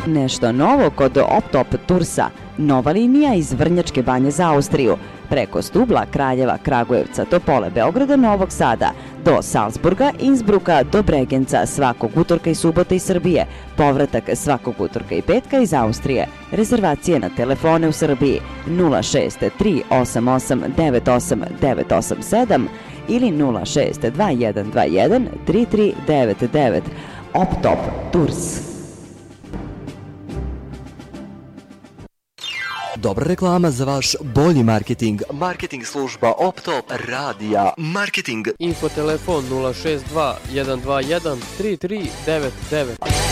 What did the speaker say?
Nešto novo kod Optop Tursa, nova linija iz Vrnjačke Banje za Austriju, preko Stubla, Kraljeva, Kragujevca, Topole, Beograda, Novog Sada, do Salzburga, Innsbrucka, do Bregenca svakog utorka i subota iz Srbije, povratak svakog utorka i petka iz Austrije. Rezervacije na telefone u Srbiji 06 388 98 987 ili 06 2121 3399. Optop Tours. Dobra reklama za vaš bolji marketing. Marketing služba Optop radija. Marketing. Info telefon 062 121 3399.